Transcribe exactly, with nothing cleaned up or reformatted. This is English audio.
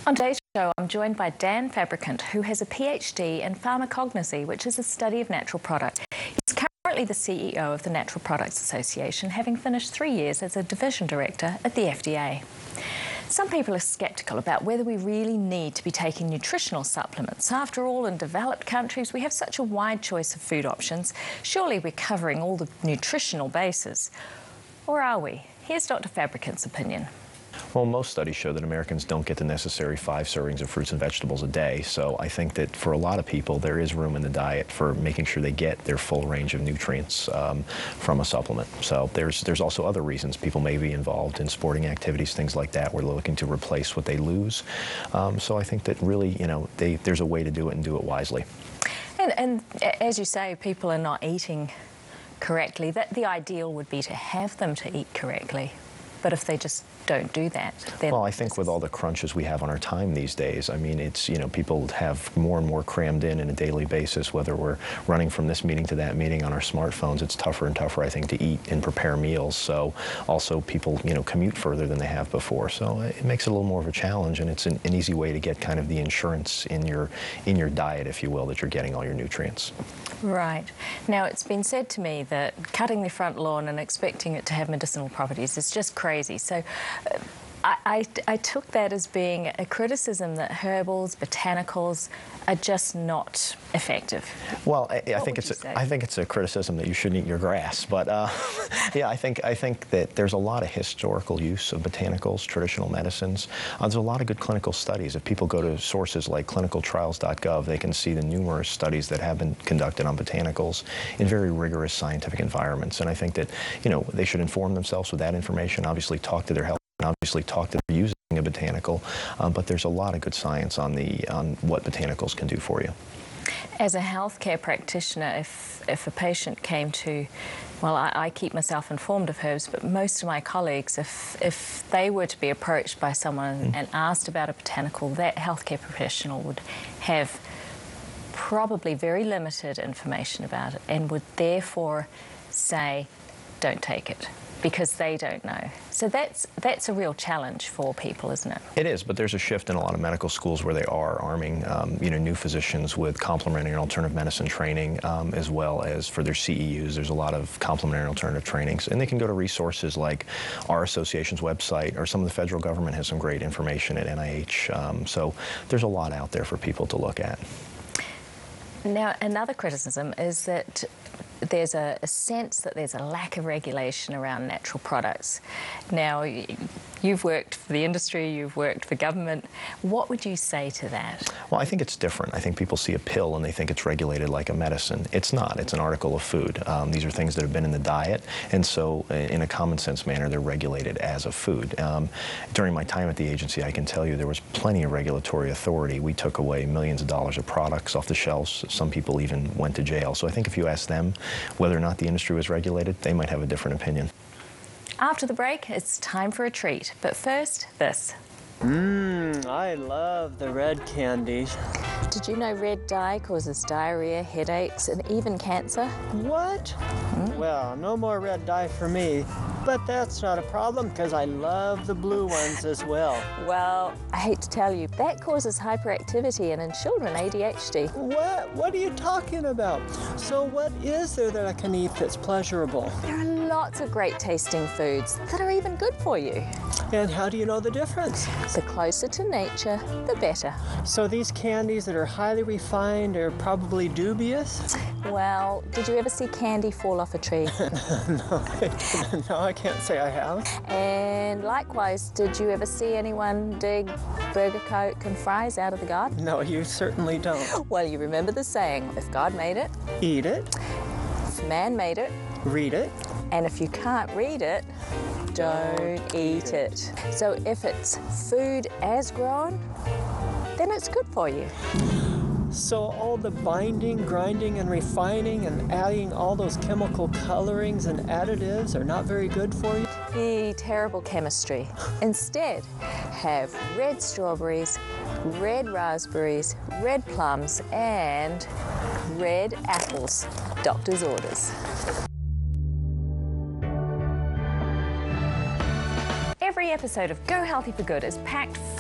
On today's show, I'm joined by Dan Fabricant, who has a PhD in pharmacognosy, which is the study of natural products. He's currently the C E O of the Natural Products Association, having finished three years as a division director at the F D A. Some people are sceptical about whether we really need to be taking nutritional supplements. After all, in developed countries, we have such a wide choice of food options. Surely we're covering all the nutritional bases. Or are we? Here's Doctor Fabricant's opinion. Well, most studies show that Americans don't get the necessary five servings of fruits and vegetables a day, so I think that for a lot of people there is room in the diet for making sure they get their full range of nutrients um, from a supplement. So there's there's also other reasons people may be involved in sporting activities, things like that, where they're looking to replace what they lose. Um, so I think that really, you know, they, there's a way to do it and do it wisely. And, and as you say, people are not eating correctly. That the ideal would be to have them to eat correctly. But if they just don't do that, then... Well, I think with all the crunches we have on our time these days, I mean, it's, you know, people have more and more crammed in on a daily basis, whether we're running from this meeting to that meeting on our smartphones. It's tougher and tougher, I think, to eat and prepare meals. So also people, you know, commute further than they have before. So it makes it a little more of a challenge, and it's an, an easy way to get kind of the insurance in your, in your diet, if you will, that you're getting all your nutrients. Right. Now, it's been said to me that cutting the front lawn and expecting it to have medicinal properties is just crazy. So uh, I, I, I took that as being a criticism that herbals, botanicals are just not effective. Well, I, I think it's a, I think it's a criticism that you shouldn't eat your grass. But uh, yeah, I think I think that there's a lot of historical use of botanicals, traditional medicines. Uh, there's a lot of good clinical studies. If people go to sources like clinical trials dot gov, they can see the numerous studies that have been conducted on botanicals in very rigorous scientific environments. And I think that, you know, they should inform themselves with that information. Obviously, talk to their health. Obviously talk to them using a botanical, um, but there's a lot of good science on the on what botanicals can do for you. As a healthcare practitioner, if if a patient came to, well, I, I keep myself informed of herbs, but most of my colleagues, if if they were to be approached by someone mm. and asked about a botanical, that healthcare professional would have probably very limited information about it and would therefore say, don't take it, because they don't know. So that's that's a real challenge for people, isn't it? It is, but there's a shift in a lot of medical schools where they are arming um, you know, new physicians with complementary and alternative medicine training, um, as well as for their C E Us. There's a lot of complementary and alternative trainings, and they can go to resources like our association's website, or some of the federal government has some great information at N I H. Um, so there's a lot out there for people to look at. Now, another criticism is that there's a, a sense that there's a lack of regulation around natural products. Now, you've worked for the industry, you've worked for government. What would you say to that? Well, I think it's different. I think people see a pill and they think it's regulated like a medicine. It's not. It's an article of food. Um, these are things that have been in the diet, and so in a common sense manner, they're regulated as a food. Um, during my time at the agency, I can tell you there was plenty of regulatory authority. We took away millions of dollars of products off the shelves. Some people even went to jail. So I think if you ask them whether or not the industry was regulated, they might have a different opinion. After the break, it's time for a treat. But first, this. Mmm, I love the red candy. Did you know red dye causes diarrhea, headaches, and even cancer? What? Mm. Well, no more red dye for me. But that's not a problem, because I love the blue ones as well. Well, I hate to tell you, that causes hyperactivity and in children, A D H D. What? What are you talking about? So what is there that I can eat that's pleasurable? There are lots of great tasting foods that are even good for you. And how do you know the difference? The closer to nature, the better. So these candies that are highly refined are probably dubious? Well, did you ever see candy fall off a tree? no, I, no, I can't say I have. And likewise, did you ever see anyone dig Burger, Coke and fries out of the garden? No, you certainly don't. Well, you remember the saying, if God made it, eat it. If man made it, read it. And if you can't read it, don't eat it. So if it's food as grown, then it's good for you. So all the binding, grinding, and refining and adding all those chemical colorings and additives are not very good for you? The terrible chemistry. Instead, have red strawberries, red raspberries, red plums, and red apples. Doctor's orders. Every episode of Go Healthy for Good is packed